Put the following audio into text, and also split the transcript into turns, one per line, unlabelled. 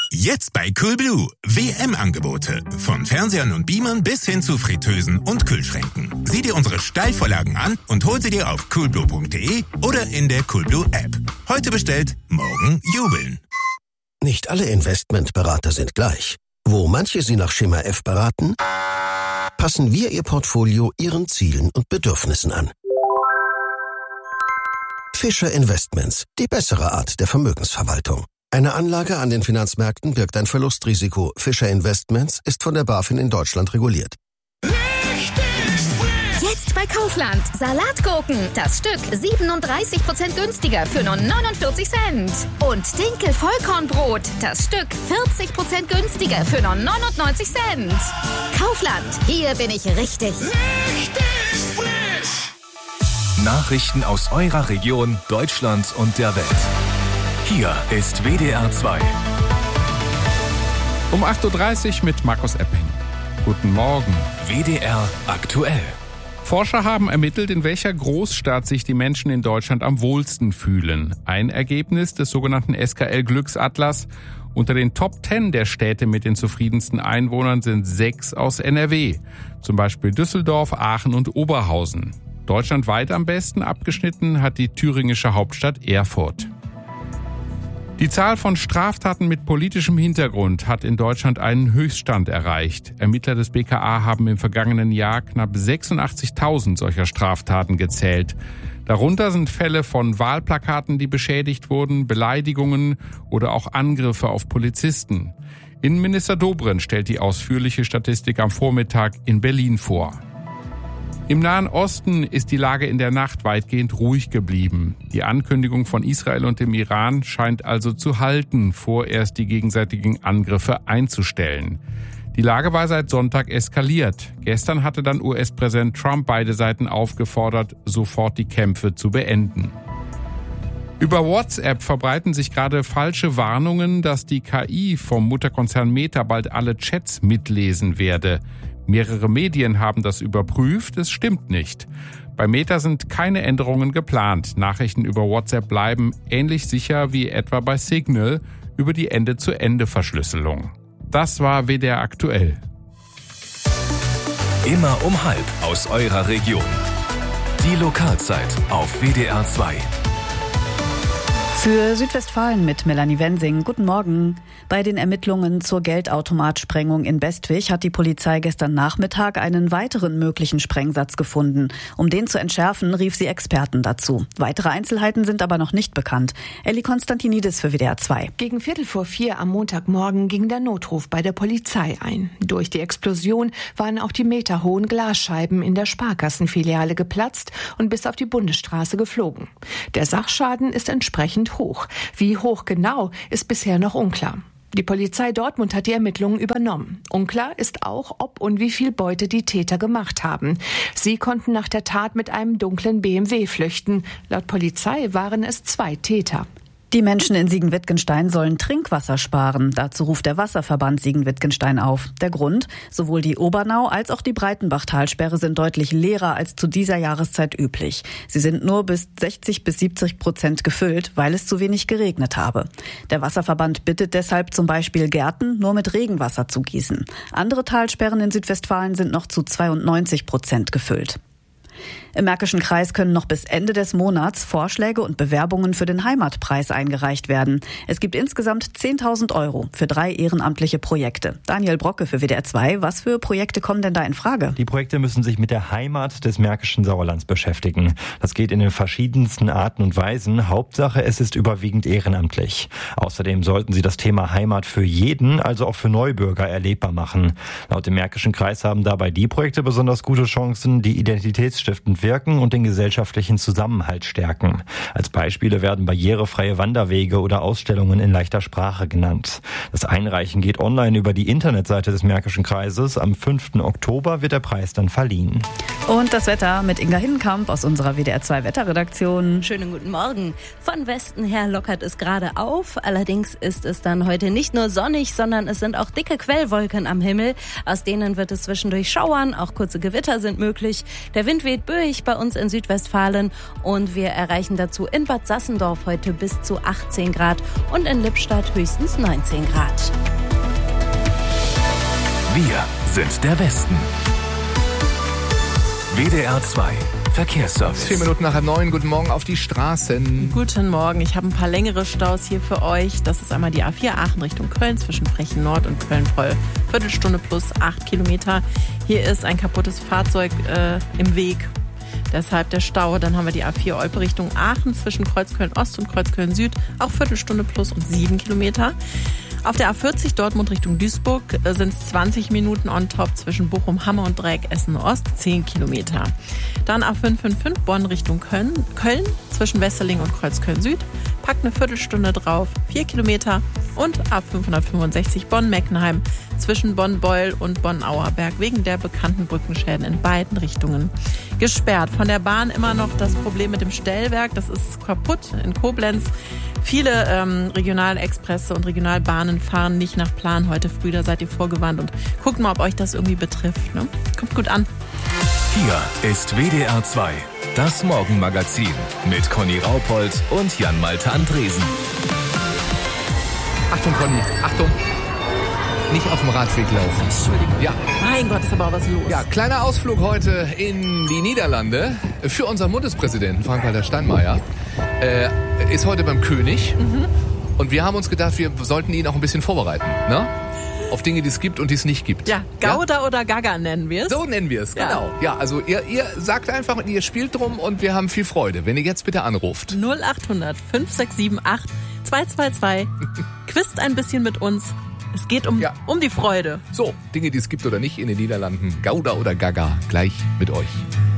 Jetzt bei Coolblue. WM-Angebote. Von Fernsehern und Beamern bis hin zu Fritteusen und Kühlschränken. Sieh dir unsere Steilvorlagen an und hol sie dir auf coolblue.de oder in der Coolblue-App. Heute bestellt, morgen jubeln.
Nicht alle Investmentberater sind gleich. Wo manche Sie nach Schema F beraten, passen wir Ihr Portfolio Ihren Zielen und Bedürfnissen an. Fischer Investments, die bessere Art der Vermögensverwaltung. Eine Anlage an den Finanzmärkten birgt ein Verlustrisiko. Fischer Investments ist von der BaFin in Deutschland reguliert.
Jetzt bei Kaufland. Salatgurken. Das Stück 37% günstiger für nur 49 Cent. Und Dinkel-Vollkornbrot. Das Stück 40% günstiger für nur 99 Cent. Kaufland. Hier bin ich richtig.
Richtig frisch.
Nachrichten aus eurer Region, Deutschland und der Welt. Hier ist WDR 2.
Um 8.30 Uhr mit Markus Epping. Guten Morgen.
WDR aktuell.
Forscher haben ermittelt, in welcher Großstadt sich die Menschen in Deutschland am wohlsten fühlen. Ein Ergebnis des sogenannten SKL-Glücksatlas. Unter den Top 10 der Städte mit den zufriedensten Einwohnern sind 6 aus NRW. Zum Beispiel Düsseldorf, Aachen und Oberhausen. Deutschlandweit am besten abgeschnitten hat die thüringische Hauptstadt Erfurt. Die Zahl von Straftaten mit politischem Hintergrund hat in Deutschland einen Höchststand erreicht. Ermittler des BKA haben im vergangenen Jahr knapp 86.000 solcher Straftaten gezählt. Darunter sind Fälle von Wahlplakaten, die beschädigt wurden, Beleidigungen oder auch Angriffe auf Polizisten. Innenminister Dobrindt stellt die ausführliche Statistik am Vormittag in Berlin vor. Im Nahen Osten ist die Lage in der Nacht weitgehend ruhig geblieben. Die Ankündigung von Israel und dem Iran scheint also zu halten, vorerst die gegenseitigen Angriffe einzustellen. Die Lage war seit Sonntag eskaliert. Gestern hatte dann US-Präsident Trump beide Seiten aufgefordert, sofort die Kämpfe zu beenden. Über WhatsApp verbreiten sich gerade falsche Warnungen, dass die KI vom Mutterkonzern Meta bald alle Chats mitlesen werde. Mehrere Medien haben das überprüft, es stimmt nicht. Bei Meta sind keine Änderungen geplant. Nachrichten über WhatsApp bleiben ähnlich sicher wie etwa bei Signal über die Ende-zu-Ende-Verschlüsselung. Das war WDR aktuell.
Immer um 12:30 aus eurer Region. Die Lokalzeit auf WDR 2.
Für Südwestfalen mit Melanie Wensing. Guten Morgen. Bei den Ermittlungen zur Geldautomatsprengung in Bestwig hat die Polizei gestern Nachmittag einen weiteren möglichen Sprengsatz gefunden. Um den zu entschärfen, rief sie Experten dazu. Weitere Einzelheiten sind aber noch nicht bekannt. Elli Konstantinidis für WDR 2.
Gegen 3:45 am Montagmorgen ging der Notruf bei der Polizei ein. Durch die Explosion waren auch die meterhohen Glasscheiben in der Sparkassenfiliale geplatzt und bis auf die Bundesstraße geflogen. Der Sachschaden ist entsprechend hoch. Wie hoch genau, ist bisher noch unklar. Die Polizei Dortmund hat die Ermittlungen übernommen. Unklar ist auch, ob und wie viel Beute die Täter gemacht haben. Sie konnten nach der Tat mit einem dunklen BMW flüchten. Laut Polizei waren es 2 Täter.
Die Menschen in Siegen-Wittgenstein sollen Trinkwasser sparen. Dazu ruft der Wasserverband Siegen-Wittgenstein auf. Der Grund? Sowohl die Obernau als auch die Breitenbach-Talsperre sind deutlich leerer als zu dieser Jahreszeit üblich. Sie sind nur bis 60-70% gefüllt, weil es zu wenig geregnet habe. Der Wasserverband bittet deshalb zum Beispiel Gärten nur mit Regenwasser zu gießen. Andere Talsperren in Südwestfalen sind noch zu 92% gefüllt. Im Märkischen Kreis können noch bis Ende des Monats Vorschläge und Bewerbungen für den Heimatpreis eingereicht werden. Es gibt insgesamt 10.000 € für 3 ehrenamtliche Projekte. Daniel Brocke für WDR 2. Was für Projekte kommen denn da in Frage?
Die Projekte müssen sich mit der Heimat des Märkischen Sauerlands beschäftigen. Das geht in den verschiedensten Arten und Weisen. Hauptsache, es ist überwiegend ehrenamtlich. Außerdem sollten sie das Thema Heimat für jeden, also auch für Neubürger, erlebbar machen. Laut dem Märkischen Kreis haben dabei die Projekte besonders gute Chancen, die identitätsstiftend wirken und den gesellschaftlichen Zusammenhalt stärken. Als Beispiele werden barrierefreie Wanderwege oder Ausstellungen in leichter Sprache genannt. Das Einreichen geht online über die Internetseite des Märkischen Kreises. Am 5. Oktober wird der Preis dann verliehen.
Und das Wetter mit Inga Hinnenkamp aus unserer WDR 2 Wetterredaktion.
Schönen guten Morgen. Von Westen her lockert es gerade auf. Allerdings ist es dann heute nicht nur sonnig, sondern es sind auch dicke Quellwolken am Himmel. Aus denen wird es zwischendurch schauern. Auch kurze Gewitter sind möglich. Der Wind weht böig windig bei uns in Südwestfalen und wir erreichen dazu in Bad Sassendorf heute bis zu 18 Grad und in Lippstadt höchstens 19 Grad.
Wir sind der Westen. WDR 2 Verkehrsservice.
4 Minuten nach 8:30. Guten Morgen auf die Straßen.
Guten Morgen. Ich habe ein paar längere Staus hier für euch. Das ist einmal die A4 Aachen Richtung Köln zwischen Frechen Nord und Köln-Poll. Viertelstunde plus 8 Kilometer. Hier ist ein kaputtes Fahrzeug im Weg. Deshalb der Stau. Dann haben wir die A4 Olpe Richtung Aachen zwischen Kreuzköln Ost und Kreuzköln Süd. Auch Viertelstunde plus und 7 Kilometer. Auf der A40 Dortmund Richtung Duisburg sind es 20 Minuten on top zwischen Bochum, Hamme und Dreieck Essen Ost, 10 Kilometer. Dann A555 Bonn Richtung Köln zwischen Wesseling und Kreuzköln Süd. Packt eine Viertelstunde drauf, 4 Kilometer. Und A565 Bonn-Meckenheim zwischen Bonn-Beul und Bonn-Auerberg wegen der bekannten Brückenschäden in beiden Richtungen gesperrt. Von der Bahn immer noch das Problem mit dem Stellwerk. Das ist kaputt in Koblenz. Viele Regionalexpresse und Regionalbahnen fahren nicht nach Plan heute früh. Da seid ihr vorgewarnt und guckt mal, ob euch das irgendwie betrifft. Ne? Kommt gut an.
Hier ist WDR 2, das Morgenmagazin mit Conny Raupold und Jan-Malte Andresen.
Achtung, Conny, Achtung. Nicht auf dem Radweg laufen.
Entschuldigung.
Ja.
Mein Gott, ist aber auch was los.
Ja, kleiner Ausflug heute in die Niederlande für unseren Bundespräsidenten Frank-Walter Steinmeier. Ist heute beim König. Und wir haben uns gedacht, wir sollten ihn auch ein bisschen vorbereiten, ne? Auf Dinge, die es gibt und die es nicht gibt.
Ja, Gouda oder Gaga nennen wir es.
So nennen wir es, genau. Ja, also ihr sagt einfach, ihr spielt drum und wir haben viel Freude. Wenn ihr jetzt bitte anruft.
0800 5678 222. Quizt ein bisschen mit uns. Es geht um die Freude.
So, Dinge, die es gibt oder nicht in den Niederlanden. Gouda oder Gaga, gleich mit euch.